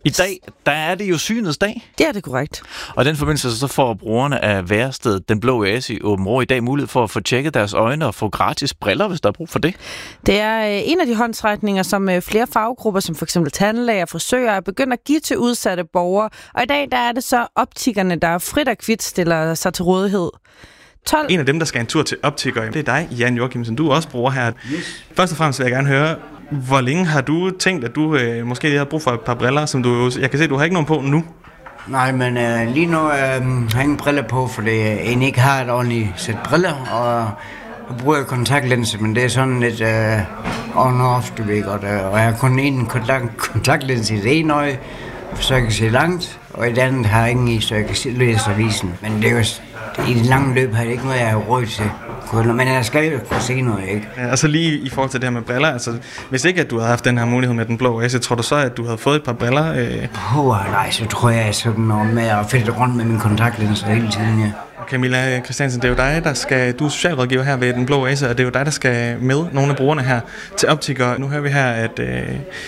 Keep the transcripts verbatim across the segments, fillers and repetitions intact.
I dag, der er det jo synets dag. Ja, det er korrekt. Og i den forbindelse så får brugerne af værestedet Den Blå Oase i Aabenraa i dag mulighed for at få tjekket deres øjne og få gratis briller, hvis der er brug for det. Det er en af de håndsrækninger, som flere faggrupper, som f.eks. tandlæger og frisører, er begyndt at give til udsatte borgere. Og i dag, der er det så optikerne, der frit og kvit stiller sig til rådighed. tolv En af dem, der skal en tur til optiker, det er dig, Jan Joachimsen, du er også bruger her. Yes. Først og fremmest vil jeg gerne høre, hvor længe har du tænkt, at du øh, måske lige har brug for et par briller, som du, jeg kan se, du har ikke nogen på nu? Nej, men øh, lige nu øh, har jeg ingen briller på, fordi jeg egentlig ikke har et ordentligt sæt briller, og jeg bruger kontaktlinse, men det er sådan lidt øh, on-off, du ved godt, øh, og jeg har kun en kontakt, kontaktlinse i det ene øje, så jeg kan se langt, og i det andet har jeg ingen i, så jeg kan læse avisen. Men det er jo, i det lange løb har jeg ikke noget, jeg har råd til. Men jeg skal jo kunne se noget, ikke? Ja, og så lige i forhold til det her med briller, altså hvis ikke at du havde haft den her mulighed med Den Blå Oase, tror du så, at du havde fået et par briller? Øh? Oh, nej, så tror jeg sådan noget med at fælde rundt med min kontaktlinser hele tiden, ja. Camilla Christiansen, det er jo dig, der skal, du er socialrådgiver her ved Den Blå Oase, og det er jo dig, der skal med nogle af brugerne her til optikere. Nu hører vi her, at, øh,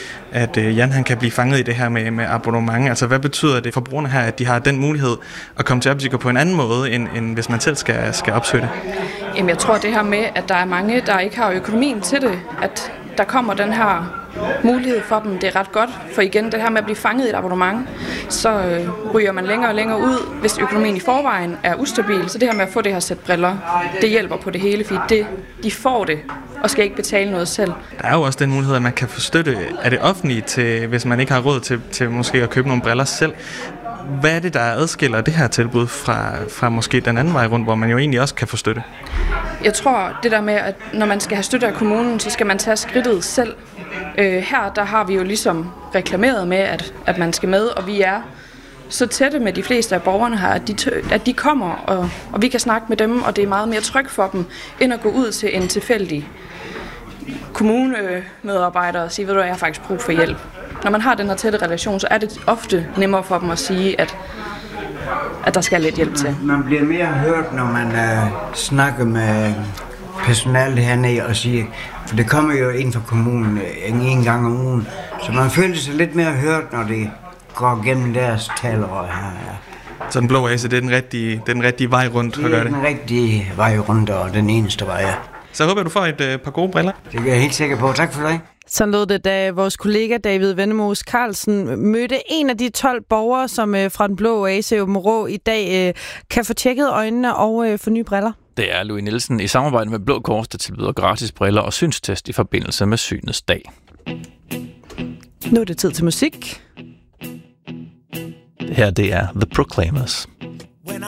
at øh, Jan han kan blive fanget i det her med, med abonnement. Altså hvad betyder det for brugerne her, at de har den mulighed at komme til optikere på en anden måde, end, end hvis man selv skal, skal opsøge det? Jamen jeg tror det her med, at der er mange, der ikke har økonomien til det, at der kommer den her mulighed for dem, det er ret godt. For igen, det her med at blive fanget i et abonnement, så øh, ryger man længere og længere ud, hvis økonomien i forvejen er ustabil. Så det her med at få det her sæt briller, det hjælper på det hele, fordi det, de får det, og skal ikke betale noget selv. Der er jo også den mulighed, at man kan få støtte af det offentlige, til, hvis man ikke har råd til, til måske at købe nogle briller selv. Hvad er det, der adskiller det her tilbud fra, fra måske den anden vej rundt, hvor man jo egentlig også kan få støtte? Jeg tror, det der med, at når man skal have støtte af kommunen, så skal man tage skridtet selv. Øh, her der har vi jo ligesom reklameret med, at, at man skal med, og vi er så tætte med de fleste af borgerne her, at de, tø- at de kommer, og, og vi kan snakke med dem, og det er meget mere trygt for dem, end at gå ud til en tilfældig kommunemedarbejder og sige, ved du, jeg har faktisk brug for hjælp. Når man har den her tætte relation, så er det ofte nemmere for dem at sige, at, at der skal lidt hjælp til. Man bliver mere hørt, når man uh, snakker med personalet hernede og siger, for det kommer jo ind fra kommunen en, en gang om ugen, så man føler sig lidt mere hørt, når det går gennem deres talerør her. Ja. Så Den Blå Oase, det er den rigtige, det er den rigtige vej rundt at gøre det? Det er den rigtige vej rundt, og den eneste vej, ja. Så jeg håber, du får et øh, par gode briller. Det er jeg helt sikker på. Tak for det. Sådan lød det, da vores kollega David Vennemos Carlsen mødte en af de tolv borgere, som øh, fra Den Blå Oase i Aabenraa i dag øh, kan få tjekket øjnene og øh, få nye briller. Det er Louis Nielsen i samarbejde med Blå Kors, der tilbyder gratis briller og synstest i forbindelse med synets dag. Nu er det tid til musik. Det her, det er The Proclaimers.